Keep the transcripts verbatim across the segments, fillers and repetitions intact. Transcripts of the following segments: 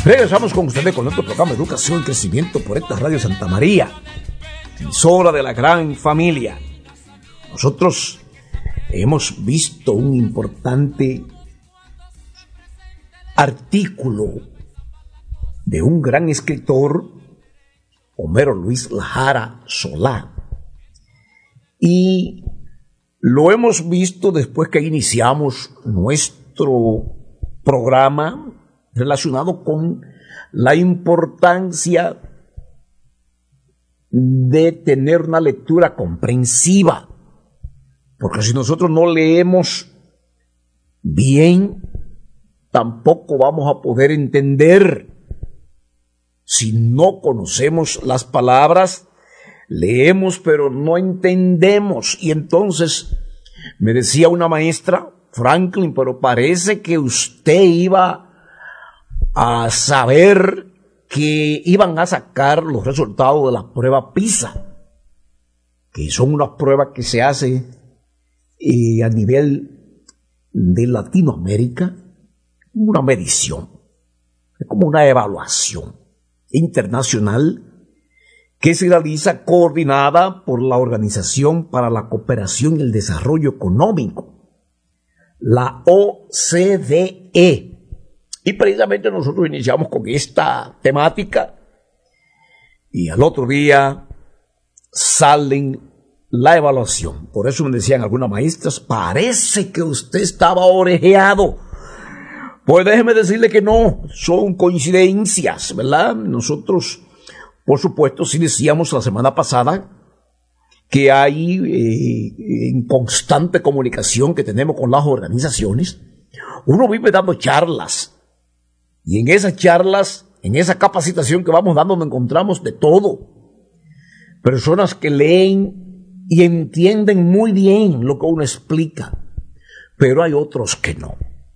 Regresamos con ustedes con nuestro programa Educación y Crecimiento por esta Radio Santa María, emisora de la gran familia. Nosotros hemos visto un importante artículo de un gran escritor, Homero Luis Lajara Solá, y lo hemos visto después que iniciamos nuestro programa relacionado con la importancia de tener una lectura comprensiva, porque si nosotros no leemos bien, tampoco vamos a poder entender. Si no conocemos las palabras, leemos pero no entendemos. Y entonces me decía una maestra, Franklin, pero parece que usted iba a saber que iban a sacar los resultados de la prueba PISA, que son unas pruebas que se hacen eh, a nivel de Latinoamérica, una medición, es como una evaluación internacional que se realiza coordinada por la Organización para la Cooperación y el Desarrollo Económico, la O C D E. Y precisamente nosotros iniciamos con esta temática y al otro día salen la evaluación. Por eso me decían algunas maestras, parece que usted estaba orejeado. Pues déjeme decirle que no, son coincidencias, ¿verdad? Nosotros, por supuesto, sí decíamos la semana pasada que hay eh, en constante comunicación que tenemos con las organizaciones. Uno vive dando charlas. Y en esas charlas, en esa capacitación que vamos dando, nos encontramos de todo. Personas que leen y entienden muy bien lo que uno explica, pero hay otros que no.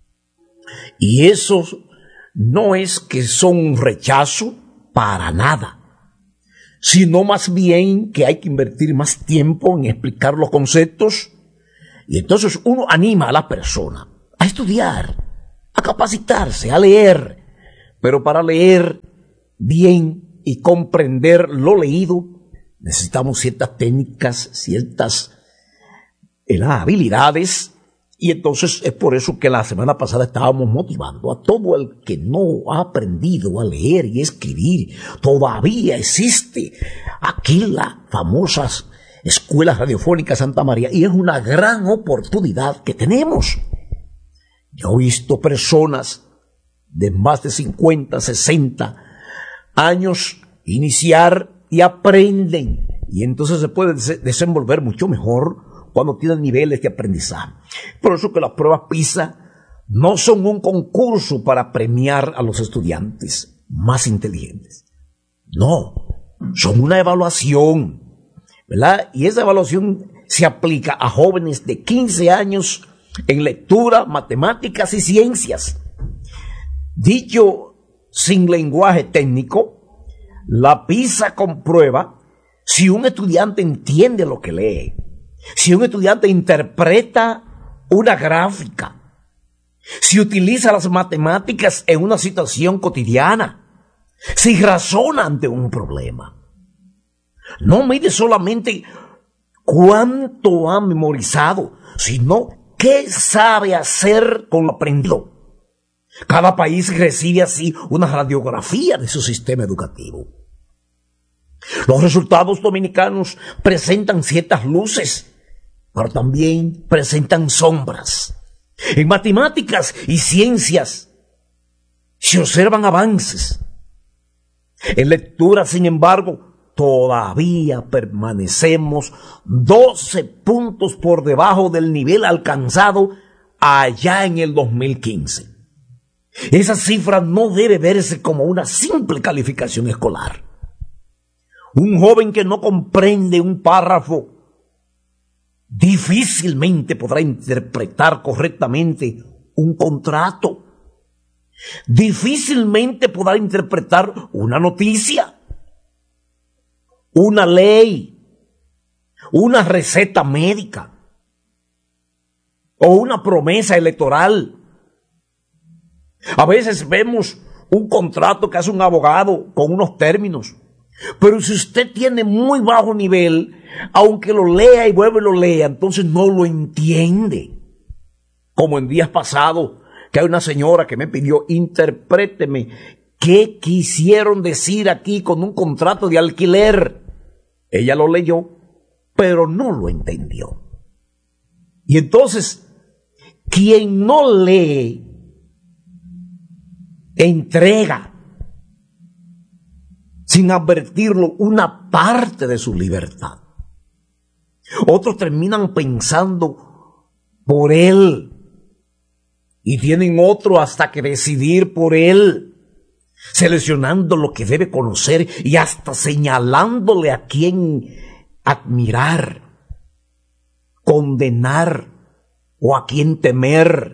Y eso no es que son un rechazo para nada, sino más bien que hay que invertir más tiempo en explicar los conceptos. Y entonces uno anima a la persona a estudiar, a capacitarse, a leer. Pero para leer bien y comprender lo leído, necesitamos ciertas técnicas, ciertas eh, habilidades. Y entonces es por eso que la semana pasada estábamos motivando a todo el que no ha aprendido a leer y escribir. Todavía existe aquí la famosa Escuela Radiofónica Santa María y es una gran oportunidad que tenemos. Yo he visto personas de más de cincuenta, sesenta años iniciar y aprenden. Y entonces se puede desenvolver mucho mejor cuando tienen niveles de aprendizaje. Por eso que las pruebas PISA no son un concurso para premiar a los estudiantes más inteligentes. No, son una evaluación, ¿verdad? Y esa evaluación se aplica a jóvenes de quince años en lectura, matemáticas y ciencias. Dicho sin lenguaje técnico, la PISA comprueba si un estudiante entiende lo que lee, si un estudiante interpreta una gráfica, si utiliza las matemáticas en una situación cotidiana, si razona ante un problema. No mide solamente cuánto ha memorizado, sino qué sabe hacer con lo aprendido. Cada país recibe así una radiografía de su sistema educativo. Los resultados dominicanos presentan ciertas luces, pero también presentan sombras. En matemáticas y ciencias se observan avances. En lectura, sin embargo, todavía permanecemos doce puntos por debajo del nivel alcanzado allá en el dos mil quince. Esa cifra no debe verse como una simple calificación escolar. Un joven que no comprende un párrafo difícilmente podrá interpretar correctamente un contrato. Difícilmente podrá interpretar una noticia, una ley, una receta médica o una promesa electoral. A veces vemos un contrato que hace un abogado con unos términos. Pero si usted tiene muy bajo nivel, aunque lo lea y vuelve y lo lea, entonces no lo entiende. Como en días pasados, que hay una señora que me pidió, interpréteme, ¿qué quisieron decir aquí con un contrato de alquiler? Ella lo leyó, pero no lo entendió. Y entonces, quien no lee, entrega, sin advertirlo, una parte de su libertad. Otros terminan pensando por él y tienen otro hasta que decidir por él, seleccionando lo que debe conocer y hasta señalándole a quién admirar, condenar o a quién temer.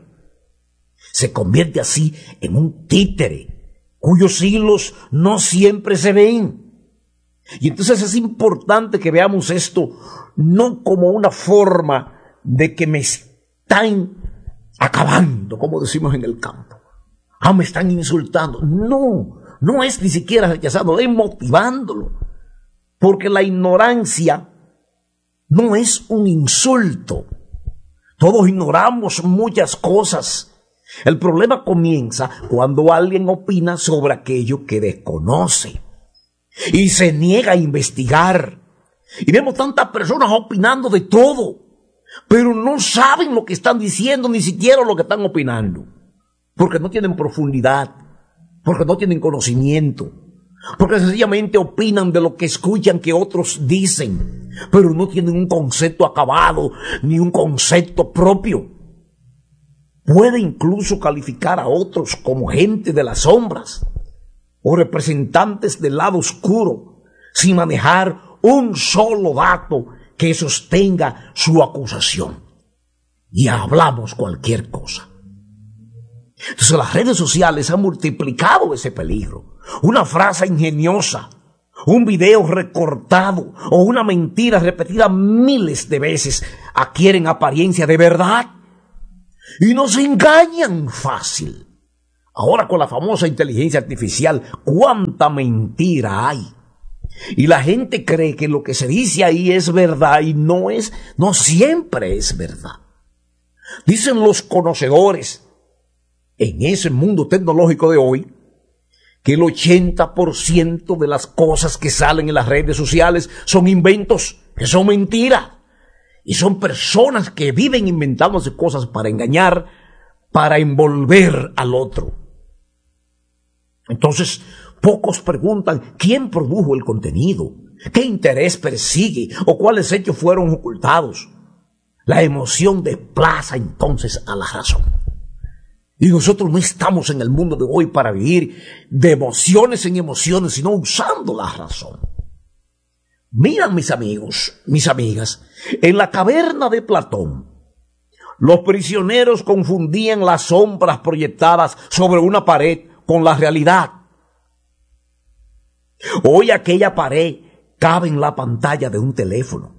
Se convierte así en un títere cuyos hilos no siempre se ven. Y entonces es importante que veamos esto no como una forma de que me están acabando, como decimos en el campo. Ah, me están insultando. No, no es ni siquiera rechazándolo, es motivándolo. Porque la ignorancia no es un insulto. Todos ignoramos muchas cosas. El problema comienza cuando alguien opina sobre aquello que desconoce y se niega a investigar. Y vemos tantas personas opinando de todo, pero no saben lo que están diciendo, ni siquiera lo que están opinando, porque no tienen profundidad, porque no tienen conocimiento, porque sencillamente opinan de lo que escuchan que otros dicen, pero no tienen un concepto acabado, ni un concepto propio. Puede incluso calificar a otros como gente de las sombras o representantes del lado oscuro, sin manejar un solo dato que sostenga su acusación. Y hablamos cualquier cosa. Entonces las redes sociales han multiplicado ese peligro. Una frase ingeniosa, un video recortado o una mentira repetida miles de veces adquieren apariencia de verdad. Y nos engañan fácil. Ahora con la famosa inteligencia artificial, ¿cuánta mentira hay? Y la gente cree que lo que se dice ahí es verdad y no es, no siempre es verdad. Dicen los conocedores en ese mundo tecnológico de hoy que el ochenta por ciento de las cosas que salen en las redes sociales son inventos, que son mentiras. Y son personas que viven inventándose cosas para engañar, para envolver al otro. Entonces, pocos preguntan quién produjo el contenido, qué interés persigue o cuáles hechos fueron ocultados. La emoción desplaza entonces a la razón. Y nosotros no estamos en el mundo de hoy para vivir de emociones en emociones, sino usando la razón. Miran, mis amigos, mis amigas, en la caverna de Platón, los prisioneros confundían las sombras proyectadas sobre una pared con la realidad. Hoy aquella pared cabe en la pantalla de un teléfono.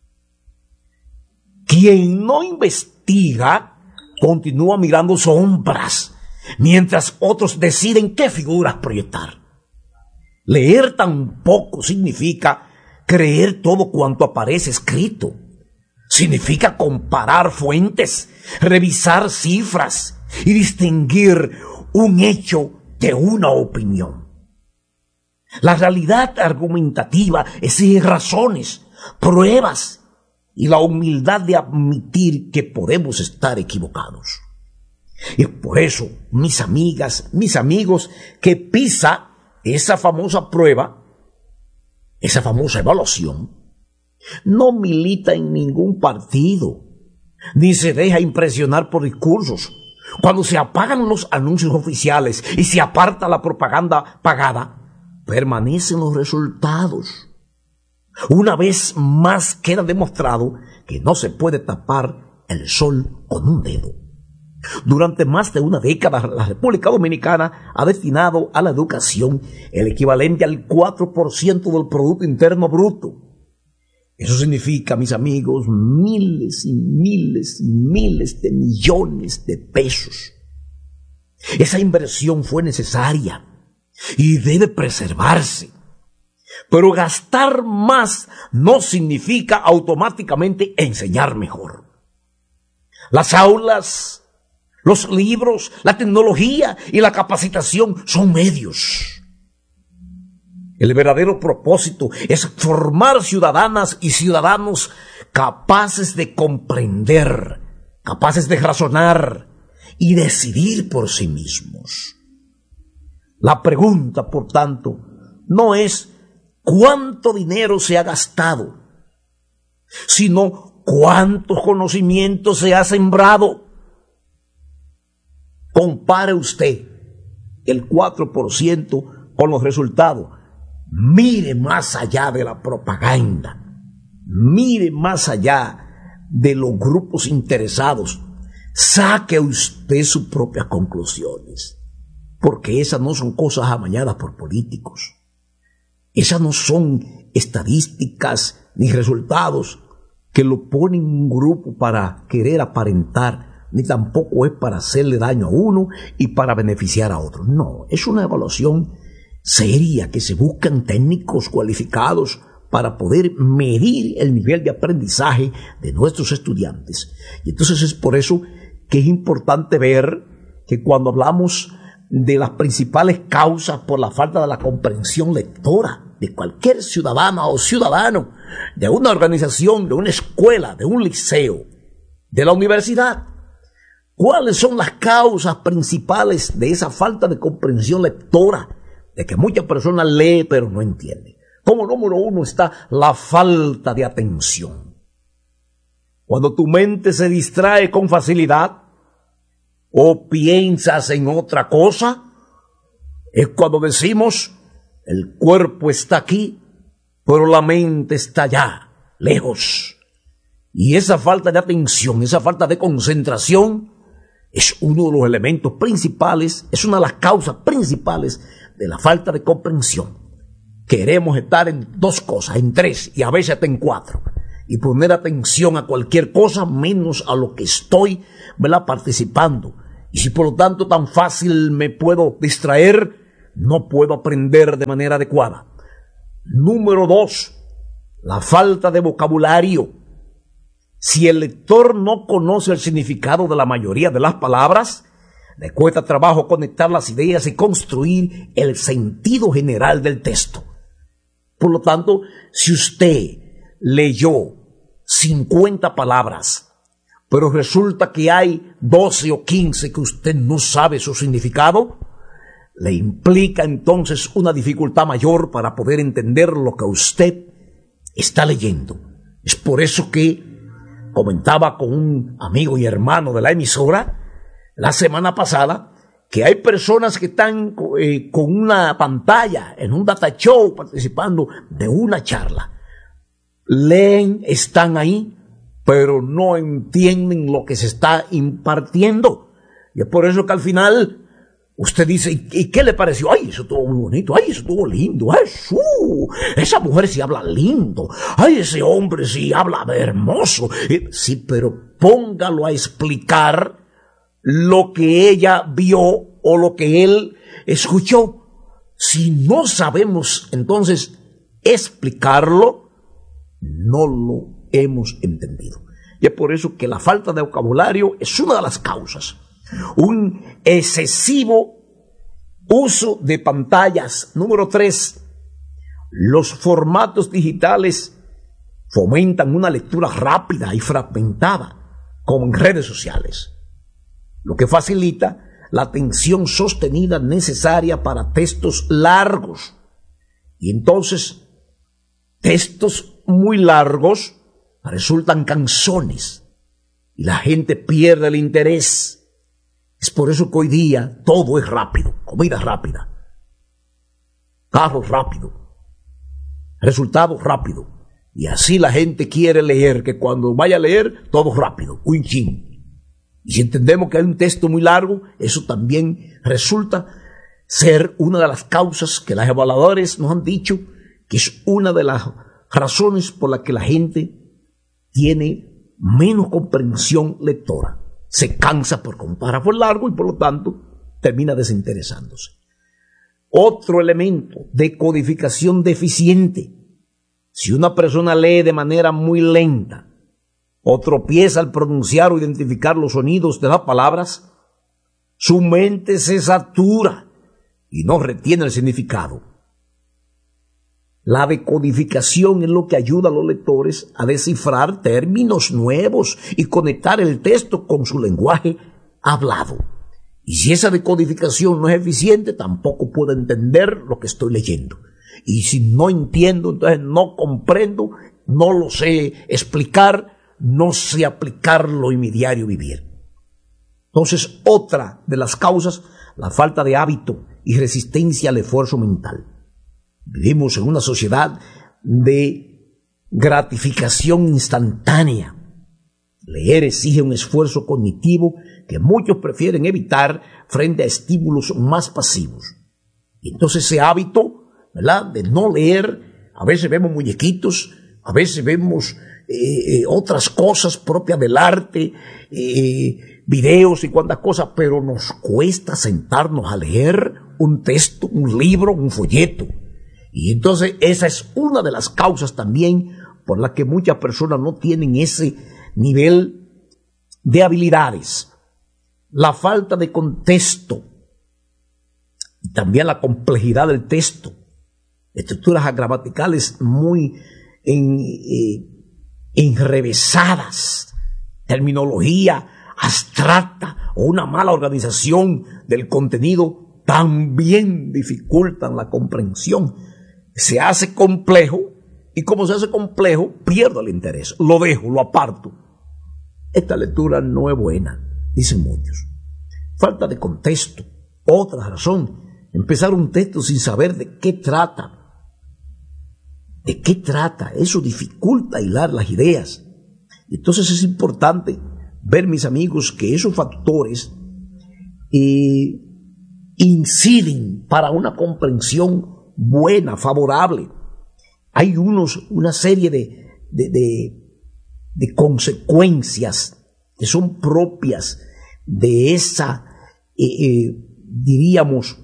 Quien no investiga continúa mirando sombras, mientras otros deciden qué figuras proyectar. Leer tampoco significa creer todo cuanto aparece escrito. Significa comparar fuentes, revisar cifras y distinguir un hecho de una opinión. La realidad argumentativa exige razones, pruebas y la humildad de admitir que podemos estar equivocados. Y por eso, mis amigas, mis amigos, que PISA, esa famosa prueba, esa famosa evaluación, no milita en ningún partido, ni se deja impresionar por discursos. Cuando se apagan los anuncios oficiales y se aparta la propaganda pagada, permanecen los resultados. Una vez más queda demostrado que no se puede tapar el sol con un dedo. Durante más de una década, la República Dominicana ha destinado a la educación el equivalente al cuatro por ciento del Producto Interno Bruto. Eso significa, mis amigos, miles y miles y miles de millones de pesos. Esa inversión fue necesaria y debe preservarse. Pero gastar más no significa automáticamente enseñar mejor. Las aulas, los libros, la tecnología y la capacitación son medios. El verdadero propósito es formar ciudadanas y ciudadanos capaces de comprender, capaces de razonar y decidir por sí mismos. La pregunta, por tanto, no es cuánto dinero se ha gastado, sino cuántos conocimientos se ha sembrado. Compare usted el cuatro por ciento con los resultados. Mire más allá de la propaganda. Mire más allá de los grupos interesados. Saque usted sus propias conclusiones. Porque esas no son cosas amañadas por políticos. Esas no son estadísticas ni resultados que lo ponen un grupo para querer aparentar, ni tampoco es para hacerle daño a uno y para beneficiar a otro. No, es una evaluación seria que se buscan técnicos cualificados para poder medir el nivel de aprendizaje de nuestros estudiantes. Y entonces es por eso que es importante ver que cuando hablamos de las principales causas por la falta de la comprensión lectora de cualquier ciudadana o ciudadano, de una organización, de una escuela, de un liceo, de la universidad, ¿cuáles son las causas principales de esa falta de comprensión lectora? De que muchas personas leen pero no entienden. Como número uno está la falta de atención. Cuando tu mente se distrae con facilidad o piensas en otra cosa, es cuando decimos el cuerpo está aquí, pero la mente está allá, lejos. Y esa falta de atención, esa falta de concentración es uno de los elementos principales, es una de las causas principales de la falta de comprensión. Queremos estar en dos cosas, en tres y a veces hasta en cuatro. Y poner atención a cualquier cosa menos a lo que estoy, ¿verdad?, participando. Y si por lo tanto tan fácil me puedo distraer, no puedo aprender de manera adecuada. Número dos, la falta de vocabulario. Si el lector no conoce el significado de la mayoría de las palabras, le cuesta trabajo conectar las ideas y construir el sentido general del texto. Por lo tanto, si usted leyó cincuenta palabras, pero resulta que hay doce o quince que usted no sabe su significado, le implica entonces una dificultad mayor para poder entender lo que usted está leyendo. Es por eso que comentaba con un amigo y hermano de la emisora la semana pasada que hay personas que están eh, con una pantalla en un data show participando de una charla. Leen, están ahí, pero no entienden lo que se está impartiendo. Y es por eso que al final usted dice, ¿y qué le pareció? Ay, eso estuvo muy bonito. Ay, eso estuvo lindo. Ay, su, esa mujer sí habla lindo. Ay, ese hombre sí habla hermoso. Sí, pero póngalo a explicar lo que ella vio o lo que él escuchó. Si no sabemos entonces explicarlo, no lo hemos entendido. Y es por eso que la falta de vocabulario es una de las causas. Un excesivo uso de pantallas. Número tres, los formatos digitales fomentan una lectura rápida y fragmentada, como en redes sociales, lo que facilita la atención sostenida necesaria para textos largos. Y entonces, textos muy largos resultan cansones y la gente pierde el interés. Es por eso que hoy día todo es rápido, comida rápida, carros rápido, resultados rápido. Y así la gente quiere leer, que cuando vaya a leer, todo rápido, un chin. Y si entendemos que hay un texto muy largo, eso también resulta ser una de las causas que los evaluadores nos han dicho que es una de las razones por las que la gente tiene menos comprensión lectora. Se cansa por un párrafo largo y por lo tanto termina desinteresándose. Otro elemento, decodificación deficiente. Si una persona lee de manera muy lenta o tropieza al pronunciar o identificar los sonidos de las palabras, su mente se satura y no retiene el significado. La decodificación es lo que ayuda a los lectores a descifrar términos nuevos y conectar el texto con su lenguaje hablado. Y si esa decodificación no es eficiente, tampoco puedo entender lo que estoy leyendo. Y si no entiendo, entonces no comprendo, no lo sé explicar, no sé aplicarlo en mi diario vivir. Entonces, otra de las causas, la falta de hábito y resistencia al esfuerzo mental. Vivimos en una sociedad de gratificación instantánea. Leer exige un esfuerzo cognitivo que muchos prefieren evitar frente a estímulos más pasivos. Y entonces ese hábito, ¿verdad?, de no leer, a veces vemos muñequitos, a veces vemos eh, otras cosas propias del arte, eh, videos y cuantas cosas, pero nos cuesta sentarnos a leer un texto, un libro, un folleto. Y entonces esa es una de las causas también por la que muchas personas no tienen ese nivel de habilidades. La falta de contexto y también la complejidad del texto, estructuras gramaticales muy en, eh, enrevesadas, terminología abstracta o una mala organización del contenido también dificultan la comprensión. Se hace complejo y como se hace complejo pierdo el interés, lo dejo, lo aparto. Esta lectura no es buena, dicen muchos. Falta de contexto. Otra razón, empezar un texto sin saber de qué trata. ¿De qué trata? Eso dificulta hilar las ideas. Entonces es importante ver, mis amigos, que esos factores eh, inciden para una comprensión buena, favorable. Hay unos, una serie de, de, de, de consecuencias que son propias de esa, eh, eh, diríamos,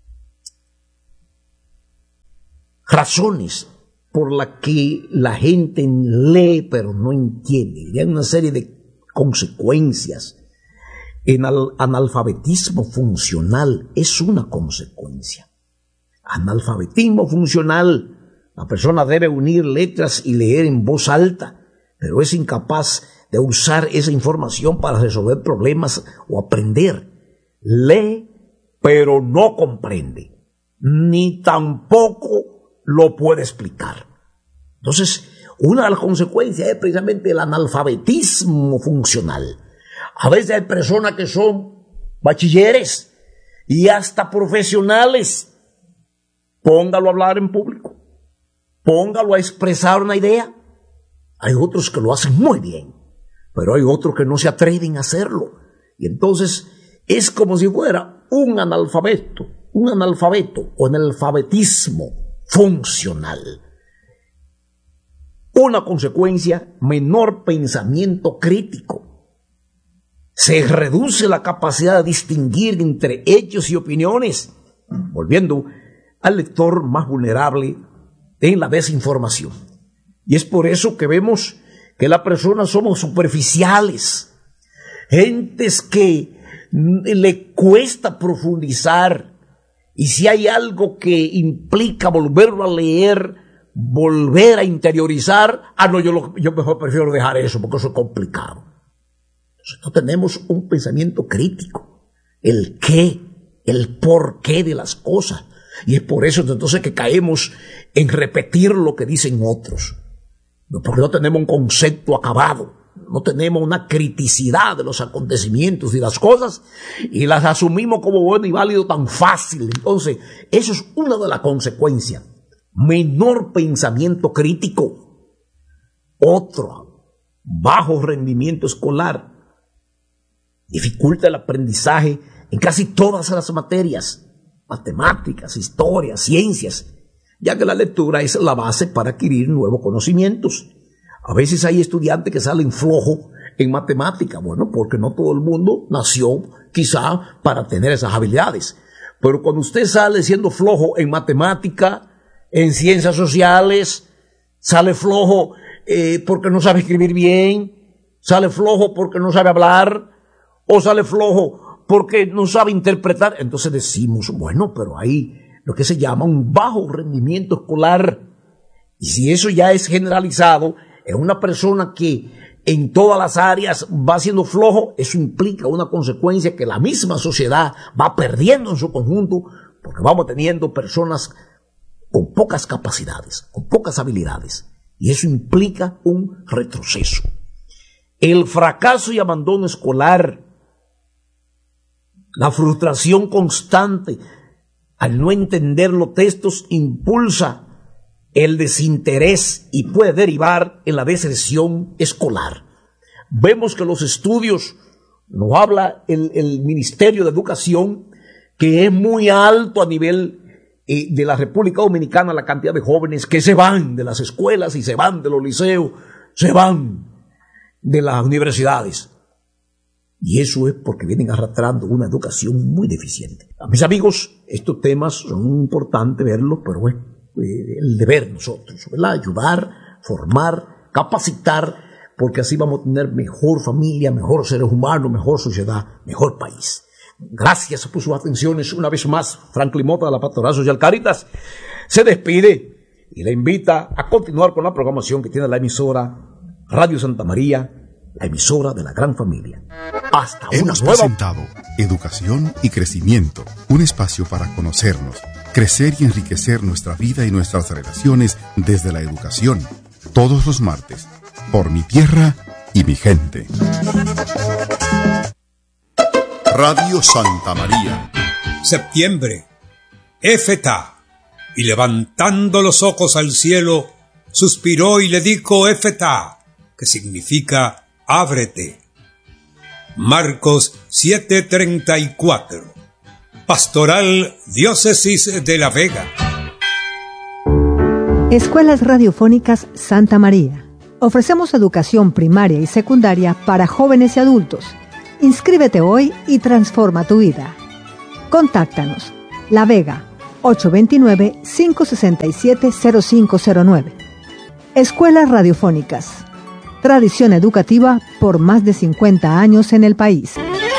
razones por las que la gente lee pero no entiende. Hay una serie de consecuencias. En el analfabetismo funcional es una consecuencia. Analfabetismo funcional. La persona debe unir letras y leer en voz alta, pero es incapaz de usar esa información para resolver problemas o aprender. Lee, pero no comprende, ni tampoco lo puede explicar. Entonces, una de las consecuencias es precisamente el analfabetismo funcional. A veces hay personas que son bachilleres y hasta profesionales. Póngalo a hablar en público, póngalo a expresar una idea. Hay otros que lo hacen muy bien, pero hay otros que no se atreven a hacerlo. Y entonces es como si fuera un analfabeto, un analfabeto o analfabetismo funcional. Una consecuencia, menor pensamiento crítico. Se reduce la capacidad de distinguir entre hechos y opiniones, volviendo al lector más vulnerable en la desinformación. Y es por eso que vemos que las personas somos superficiales, gentes que le cuesta profundizar, y si hay algo que implica volverlo a leer, volver a interiorizar, ah no, yo, lo, yo mejor prefiero dejar eso porque eso es complicado. Entonces no tenemos un pensamiento crítico, el qué, el por qué de las cosas. Y es por eso entonces que caemos en repetir lo que dicen otros. Porque no tenemos un concepto acabado, no tenemos una criticidad de los acontecimientos y las cosas, y las asumimos como bueno y válido tan fácil. Entonces, eso es una de las consecuencias. Menor pensamiento crítico. Otro, bajo rendimiento escolar. Dificulta el aprendizaje en casi todas las materias. Matemáticas, historia, ciencias, ya que la lectura es la base para adquirir nuevos conocimientos. A veces hay estudiantes que salen flojos en matemática, bueno, porque no todo el mundo nació quizá para tener esas habilidades, Pero cuando usted sale siendo flojo en matemática, en ciencias sociales, sale flojo eh, porque no sabe escribir bien, sale flojo porque no sabe hablar, o sale flojo porque no sabe interpretar, entonces decimos, bueno, pero hay lo que se llama un bajo rendimiento escolar. Y si eso ya es generalizado, es una persona que en todas las áreas va siendo flojo, eso implica una consecuencia que la misma sociedad va perdiendo en su conjunto, porque vamos teniendo personas con pocas capacidades, con pocas habilidades, y eso implica un retroceso. El fracaso y abandono escolar, la frustración constante al no entender los textos impulsa el desinterés y puede derivar en la deserción escolar. Vemos que los estudios, nos habla el, el Ministerio de Educación, que es muy alto a nivel eh, de la República Dominicana la cantidad de jóvenes que se van de las escuelas y se van de los liceos, se van de las universidades. Y eso es porque vienen arrastrando una educación muy deficiente. A mis amigos, estos temas son importantes verlos, pero es el deber de nosotros, ¿verdad? Ayudar, formar, capacitar, porque así vamos a tener mejor familia, mejor seres humanos, mejor sociedad, mejor país. Gracias por sus atenciones una vez más. Franklin Mota de la Pastoral Social Cáritas se despide y le invita a continuar con la programación que tiene la emisora Radio Santa María, la emisora de la gran familia. Hasta una Hemos nueva... presentado Educación y Crecimiento, un espacio para conocernos, crecer y enriquecer nuestra vida y nuestras relaciones desde la educación. Todos los martes, por mi tierra y mi gente. Radio Santa María. Septiembre. Éfeta. Y levantando los ojos al cielo, suspiró y le dijo Éfeta, que significa ábrete. Marcos siete treinta y cuatro. Pastoral Diócesis de La Vega. Escuelas Radiofónicas Santa María. Ofrecemos educación primaria y secundaria para jóvenes y adultos. Inscríbete hoy y transforma tu vida. Contáctanos. La Vega, ocho dos nueve, cinco seis siete, cero cinco cero nueve. Escuelas Radiofónicas. Tradición educativa por más de cincuenta años en el país.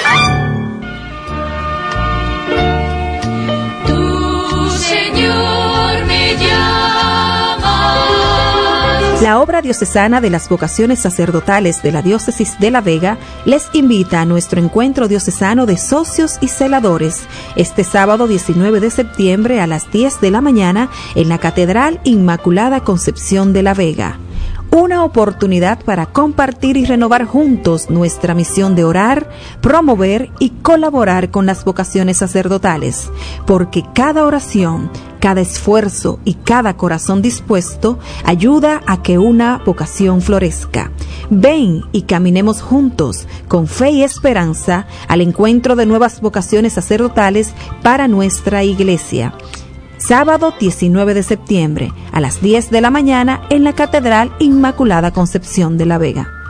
La obra diocesana de las vocaciones sacerdotales de la Diócesis de La Vega les invita a nuestro encuentro diocesano de socios y celadores este sábado diecinueve de septiembre a las diez de la mañana en la Catedral Inmaculada Concepción de La Vega. Una oportunidad para compartir y renovar juntos nuestra misión de orar, promover y colaborar con las vocaciones sacerdotales, porque cada oración, cada esfuerzo y cada corazón dispuesto ayuda a que una vocación florezca. Ven y caminemos juntos, con fe y esperanza, al encuentro de nuevas vocaciones sacerdotales para nuestra iglesia. Sábado diecinueve de septiembre, a las diez de la mañana, en la Catedral Inmaculada Concepción de La Vega.